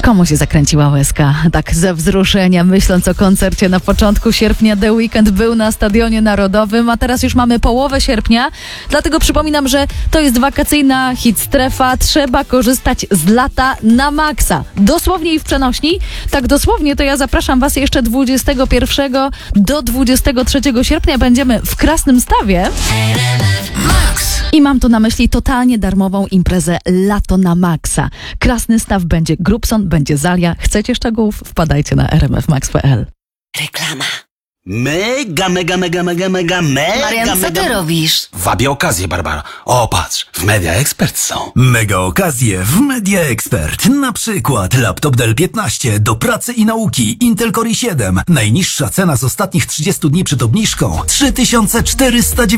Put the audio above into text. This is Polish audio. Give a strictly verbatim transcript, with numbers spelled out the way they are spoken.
Komu się zakręciła łezka? Tak ze wzruszenia, myśląc o koncercie na początku sierpnia. The Weeknd był na Stadionie Narodowym, a teraz już mamy połowę sierpnia. Dlatego przypominam, że to jest wakacyjna hit strefa. Trzeba korzystać z lata na maksa. Dosłownie i w przenośni. Tak dosłownie to ja zapraszam Was jeszcze dwudziestego pierwszego do dwudziestego trzeciego sierpnia. Będziemy w Krasnym Stawie. I mam tu na myśli totalnie darmową imprezę Lato na Maxa. Krasny Staw będzie Grubson, będzie Zalia. Chcecie szczegółów? Wpadajcie na r m f max kropka p l. Reklama. Mega, mega, mega, mega, mega, mega, Marian, co mega... ty robisz? Wabię okazję, Barbara. O, patrz, w Media Expert są. Mega okazje w Media Expert. Na przykład laptop Dell piętnaście do pracy i nauki Intel Core i siedem. Najniższa cena z ostatnich trzydziestu dni przed obniżką trzy tysiące czterysta dziewięćdziesiąt.